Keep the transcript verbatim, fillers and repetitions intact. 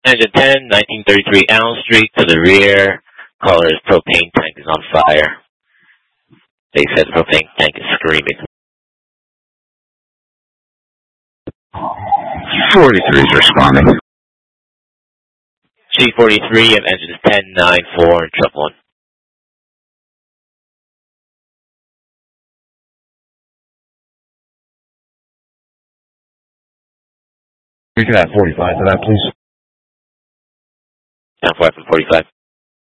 Engine ten, nineteen thirty-three Allen Street to the rear. Caller's propane tank is on fire. They said the propane tank is screaming. forty-three is responding. G forty-three of engines ten, nine, four, and truck one. You can add forty-five to that, please. ten, four from forty-five.